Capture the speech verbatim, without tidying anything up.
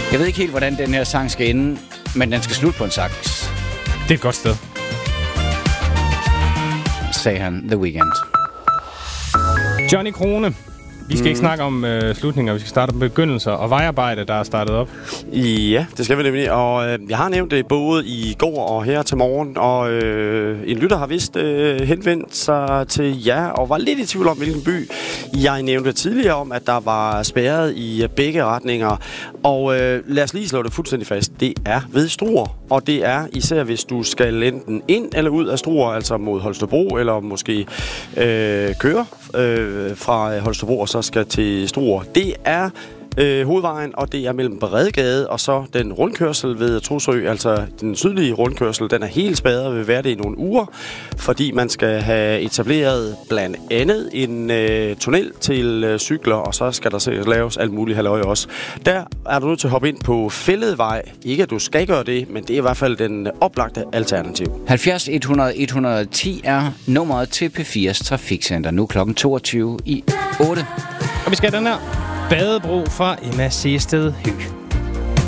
Jeg ved ikke helt, hvordan den her sang skal ende, men den skal slutte på en saks. Det er et godt sted. Sagde han The Weeknd. Johnny Krone. Vi skal mm. ikke snakke om øh, slutninger, vi skal starte med begyndelser og vejarbejde, der er startet op. Ja, det skal vi nemlig. Og øh, jeg har nævnt det både i går og her til morgen, og øh, en lytter har vist øh, henvendt sig til jer, og var lidt i tvivl om, hvilken by. Jeg nævnte tidligere om, at der var spærret i begge retninger, og øh, lad os lige slå det fuldstændig fast. Det er ved Struer, og det er især, hvis du skal enten ind eller ud af Struer, altså mod Holstebro, eller måske øh, køre øh, fra Holstebro og så skal til Struer. Det er øh, hovedvejen, og det er mellem Bredgade og så den rundkørsel ved Trosø, altså den sydlige rundkørsel, den er helt spærret, vil være det i nogle uger, fordi man skal have etableret blandt andet en øh, tunnel til øh, cykler, og så skal der sikkert laves alt muligt halløj også. Der er du nødt til at hoppe ind på Fælledvej. Ikke at du skal gøre det, men det er i hvert fald den oplagte alternativ. halvfjerds et hundrede et hundrede og ti er nummeret til P fire's Trafikcenter. Nu klokken toogtyve i otte. Og vi skal have den her Badebro fra Emma Seested Hyg.